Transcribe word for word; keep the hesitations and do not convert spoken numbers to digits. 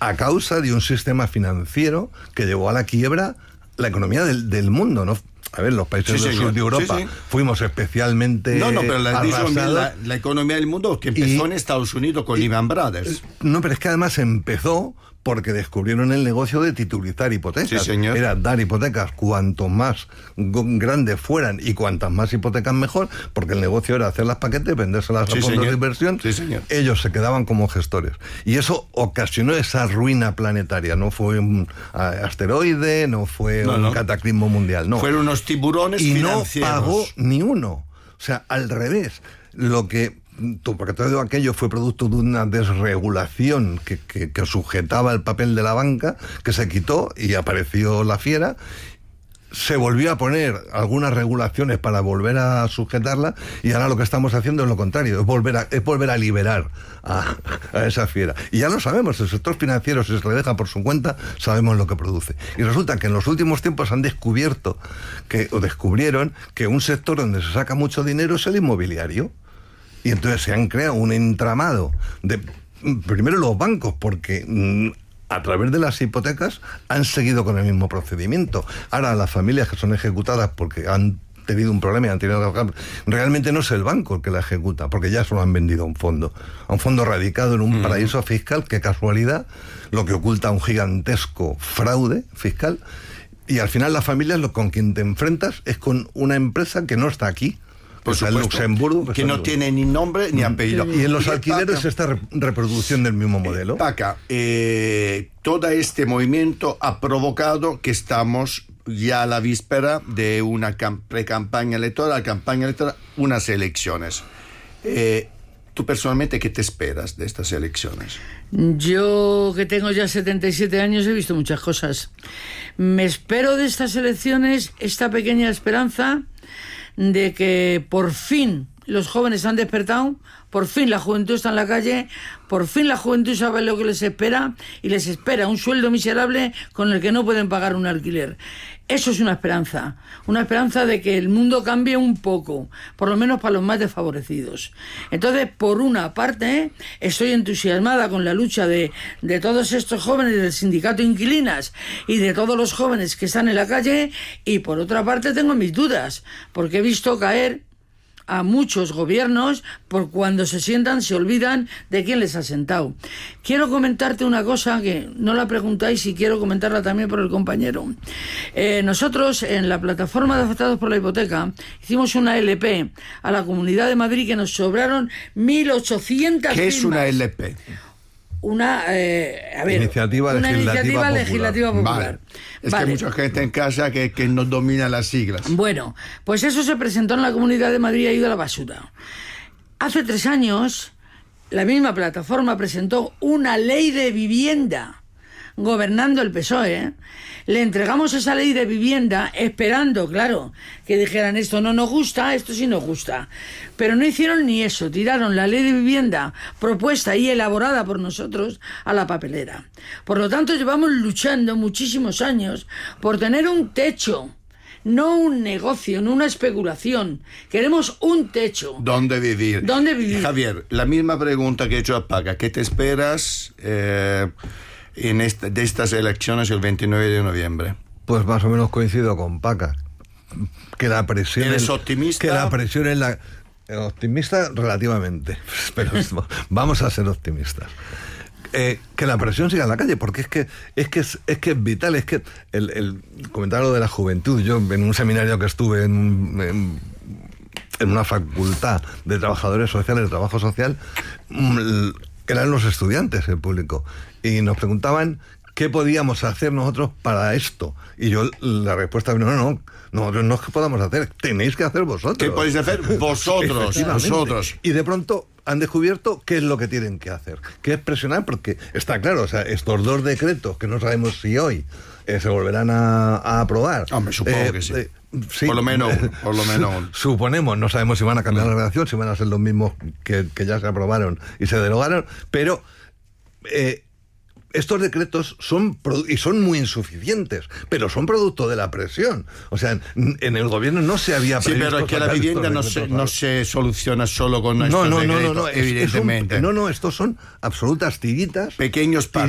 a causa de un sistema financiero que llevó a la quiebra la economía del, del mundo, ¿no? A ver, los países sí, del sur de Europa sí, sí. fuimos especialmente No, no, pero la, la, la economía del mundo que empezó y, en Estados Unidos con y, Lehman Brothers. No, pero es que además empezó porque descubrieron el negocio de titulizar hipotecas. Sí, señor. Era dar hipotecas cuanto más grandes fueran y cuantas más hipotecas mejor, porque el negocio era hacer las paquetes, vendérselas a sí, fondos señor. de inversión. Sí, señor. Ellos se quedaban como gestores. Y eso ocasionó esa ruina planetaria. No fue un asteroide, no fue no, un no. cataclismo mundial. No. Fueron unos tiburones y financieros. Y no pagó ni uno. O sea, al revés. Lo que... porque todo aquello fue producto de una desregulación que, que, que sujetaba el papel de la banca, que se quitó y apareció la fiera. Se volvió a poner algunas regulaciones para volver a sujetarla, y ahora lo que estamos haciendo es lo contrario, es volver a, es volver a liberar a, a esa fiera. Y ya lo sabemos, el sector financiero, si se le deja por su cuenta, sabemos lo que produce. Y resulta que en los últimos tiempos han descubierto, que, o descubrieron, que un sector donde se saca mucho dinero es el inmobiliario. Y entonces se han creado un entramado de, primero, los bancos, porque mmm, a través de las hipotecas han seguido con el mismo procedimiento. Ahora las familias que son ejecutadas porque han tenido un problema y han tenido que pagar, realmente no es el banco el que la ejecuta, porque ya se lo han vendido a un fondo, a un fondo radicado en un mm. paraíso fiscal, qué casualidad, lo que oculta un gigantesco fraude fiscal, y al final las familias lo con quien te enfrentas es con una empresa que no está aquí. Por supuesto, el Luxemburgo, que, que no tiene ni nombre ni apellido. Y en los alquileres Paca, esta re reproducción del mismo modelo. Paca, eh, todo este movimiento ha provocado que estamos ya a la víspera de una pre-campaña electoral, campaña electoral, unas elecciones. Eh, ¿Tú personalmente qué te esperas de estas elecciones? Yo, que tengo ya setenta y siete años, he visto muchas cosas. Me espero de estas elecciones esta pequeña esperanza de que por fin los jóvenes han despertado, por fin la juventud está en la calle, por fin la juventud sabe lo que les espera, y les espera un sueldo miserable con el que no pueden pagar un alquiler. Eso es una esperanza, una esperanza de que el mundo cambie un poco, por lo menos para los más desfavorecidos. Entonces, por una parte, estoy entusiasmada con la lucha de, de todos estos jóvenes del sindicato Inquilinas y de todos los jóvenes que están en la calle, y por otra parte tengo mis dudas, porque he visto caer a muchos gobiernos por cuando se sientan se olvidan de quién les ha sentado. Quiero comentarte una cosa que no la preguntáis y quiero comentarla también por el compañero. Eh, nosotros en la plataforma de afectados por la hipoteca hicimos una L P a la Comunidad de Madrid que nos sobraron mil ochocientas ¿Qué firmas. es una L P? Una, eh, a ver, iniciativa una legislativa iniciativa popular. legislativa popular. Vale. Es vale. que hay mucha gente en casa que, que no domina las siglas. Bueno, pues eso se presentó en la Comunidad de Madrid y ha ido a la basura. Hace tres años, la misma plataforma presentó una ley de vivienda, gobernando el P S O E, ¿eh? Le entregamos esa ley de vivienda esperando, claro, que dijeran esto no nos gusta, esto sí nos gusta. Pero no hicieron ni eso, tiraron la ley de vivienda propuesta y elaborada por nosotros a la papelera. Por lo tanto, llevamos luchando muchísimos años por tener un techo, no un negocio, no una especulación. Queremos un techo. ¿Dónde vivir? ¿Dónde vivir? Javier, la misma pregunta que he hecho a Paca. ¿Qué te esperas eh, en esta, de estas elecciones el veintinueve de noviembre? Pues más o menos coincido con Paca. Que la presión... ¿Eres en, optimista? Que la presión en la... Optimista relativamente, pero vamos a ser optimistas. Eh, que la presión siga en la calle, porque es que es que es, es que es vital, es que el, el comentar lo de la juventud, yo en un seminario que estuve en, en, en una facultad de trabajadores sociales, de trabajo social, eran los estudiantes el público, y nos preguntaban qué podíamos hacer nosotros para esto, y yo la respuesta no, no, no, nosotros no es que podamos hacer, tenéis que hacer vosotros. ¿Qué podéis hacer vosotros? vosotros. Y de pronto han descubierto qué es lo que tienen que hacer, que es presionar, porque está claro, o sea, estos dos decretos que no sabemos si hoy eh, se volverán a, a aprobar. Hombre, supongo eh, que sí. Eh, sí. Por lo menos, por lo menos. Suponemos, no sabemos si van a cambiar la redacción, si van a ser los mismos que, que ya se aprobaron y se derogaron, pero eh, estos decretos son y son muy insuficientes, pero son producto de la presión. O sea, en, en el gobierno no se había previsto. Sí, pero es que la vivienda no se, no se soluciona solo con nuestros no, no, decretos, no, no, no, evidentemente. Es un, no, no, estos son absolutas tiritas. Pequeños pasos.